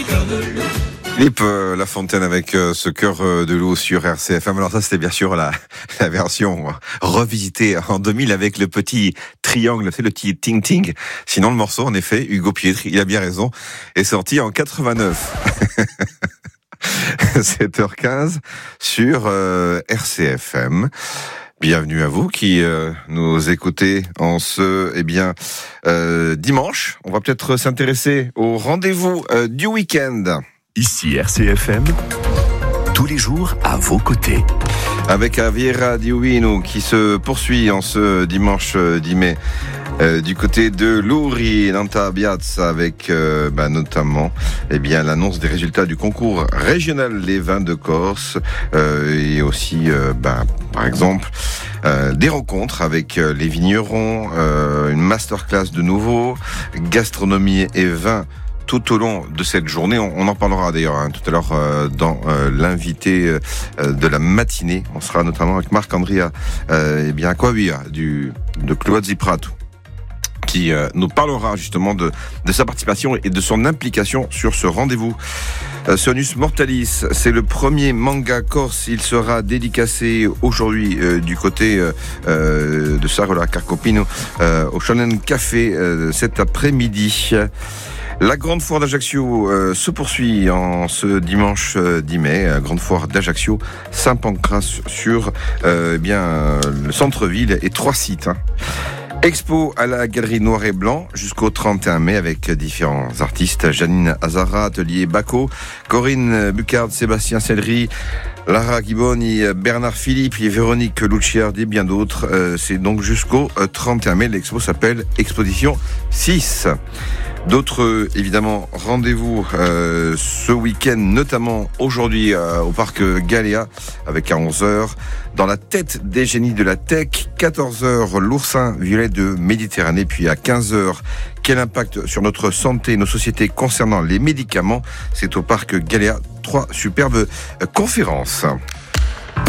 Philippe Lafontaine avec ce cœur de loup sur RCFM. Alors ça, c'était bien sûr la version revisitée en 2000 avec le petit triangle, c'est le petit ting-ting. Sinon, le morceau, en effet, Hugo Pietri, il a bien raison, est sorti en 89. 7h15 sur RCFM. Bienvenue à vous qui nous écoutez en ce dimanche. On va peut-être s'intéresser au rendez-vous du week-end. Ici RCFM, tous les jours à vos côtés. Avec Aviera Diouino qui se poursuit en ce dimanche 10 mai du côté de Louri, Nanta Piazza, avec notamment l'annonce des résultats du concours régional Les Vins de Corse et aussi par exemple des rencontres avec les vignerons, une masterclass de nouveau, gastronomie et vin tout au long de cette journée. On en parlera d'ailleurs tout à l'heure dans l'invité de la matinée. On sera notamment avec Marc-André Aquavia de Cloazzi Prato, qui nous parlera justement de sa participation et de son implication sur ce rendez-vous. Sonus Mortalis, c'est le premier manga corse. Il sera dédicacé aujourd'hui du côté de Sarola Carcopino au Shonen Café cet après-midi. La grande foire d'Ajaccio se poursuit en ce dimanche 10 mai. Grande foire d'Ajaccio, Saint-Pancras sur le centre-ville et 3 sites. Expo à la Galerie Noir et Blanc jusqu'au 31 mai avec différents artistes. Janine Azara, Atelier Baco, Corinne Bucard, Sébastien Sellery, Lara Ghiboni, Bernard Philippe et Véronique Luciardi et bien d'autres. C'est donc jusqu'au 31 mai. L'expo s'appelle Exposition 6. D'autres, évidemment, rendez-vous ce week-end, notamment aujourd'hui au parc Galéa, avec à 11h, dans la tête des génies de la tech, 14h, l'oursin violet de Méditerranée, puis à 15h, quel impact sur notre santé, nos sociétés concernant les médicaments. C'est au parc Galéa, 3 superbes conférences.